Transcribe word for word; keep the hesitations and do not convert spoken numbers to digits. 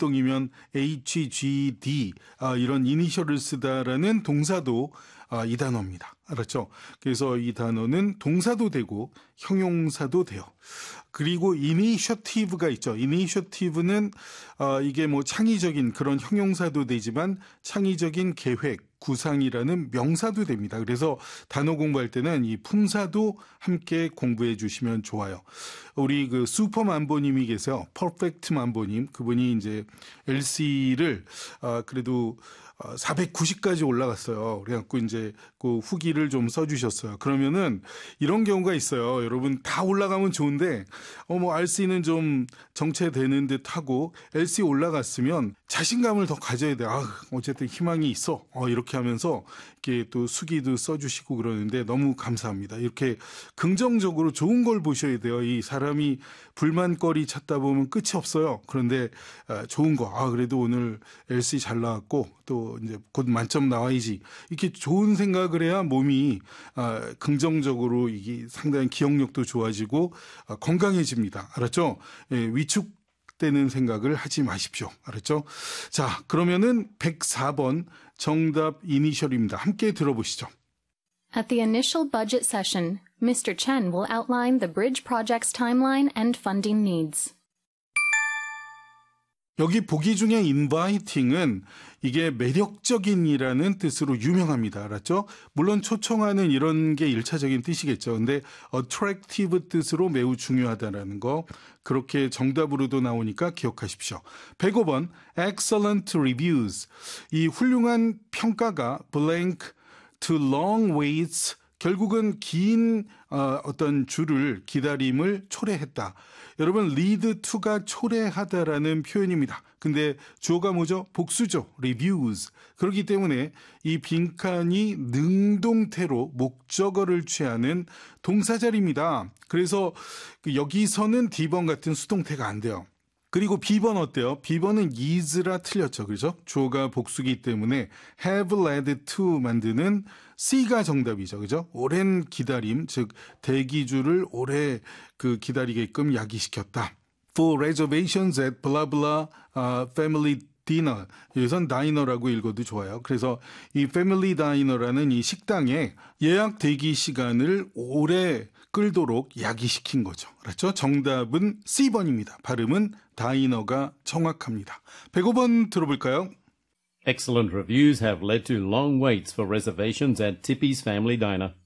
활동이면 에이치 지 디 아, 이런 이니셜을 쓰다라는 동사도 아, 이 단어입니다. 알았죠? 그래서 이 단어는 동사도 되고 형용사도 돼요. 그리고 이니셔티브가 있죠. 이니셔티브는 어, 이게 뭐 창의적인 그런 형용사도 되지만 창의적인 계획, 구상이라는 명사도 됩니다. 그래서 단어 공부할 때는 이 품사도 함께 공부해 주시면 좋아요. 우리 그 슈퍼 만보님이 계세요. 퍼펙트 만보님. 그분이 이제 엘씨를 아, 그래도 사백구십까지 올라갔어요. 그래갖고 이제 그 후기를 좀 써주셨어요. 그러면은 이런 경우가 있어요. 여러분 다 올라가면 좋은데 어 뭐 알씨는 좀 정체되는 듯하고 엘씨 올라갔으면 자신감을 더 가져야 돼. 아 어쨌든 희망이 있어. 어 이렇게 하면서 이렇게 또 수기도 써주시고 그러는데 너무 감사합니다. 이렇게 긍정적으로 좋은 걸 보셔야 돼요. 이 사람이 불만거리 찾다 보면 끝이 없어요. 그런데 좋은 거, 아 그래도 오늘 엘씨 잘 나왔고 또 이제 곧 만점 나와야지. 이렇게 좋은 생각을 해야 몸이 긍정적으로 이게 상당히 기억력도 좋아지고 건강해집니다. 알았죠? 예, 위축되는 생각을 하지 마십시오. 알았죠? 자, 그러면은 백사 번 정답 이니셜입니다. 함께 들어보시죠. At the initial budget session, Mister Chen will outline the bridge project's timeline and funding needs. 여기 보기 중에 inviting은 이게 매력적인이라는 뜻으로 유명합니다. 알았죠? 물론 초청하는 이런 게 일차적인 뜻이겠죠. 근데 attractive 뜻으로 매우 중요하다라는 거 그렇게 정답으로도 나오니까 기억하십시오. 백오 번 excellent reviews. 이 훌륭한 평가가 blank to long waits 결국은 긴 어, 어떤 줄을 기다림을 초래했다. 여러분 lead to가 초래하다라는 표현입니다. 근데 주어가 뭐죠? 복수죠. reviews. 그렇기 때문에 이 빈칸이 능동태로 목적어를 취하는 동사자리입니다. 그래서 여기서는 D번 같은 수동태가 안 돼요. 그리고 B번 어때요? B번은 is라 틀렸죠. 그렇죠? 주어가 복수기 때문에 have led to 만드는 C가 정답이죠. 그죠? 오랜 기다림, 즉 대기줄을 오래 그 기다리게끔 야기시켰다. For reservations at blah blah uh, family dinner. 여기선 다이너라고 읽어도 좋아요. 그래서 이 패밀리 다이너라는 이 식당에 예약 대기 시간을 오래 끌도록 야기시킨 거죠. 그렇죠? 정답은 C번입니다. 발음은 다이너가 정확합니다. 백오 번 들어볼까요? Excellent reviews have led to long waits for reservations at Tippy's Family Diner.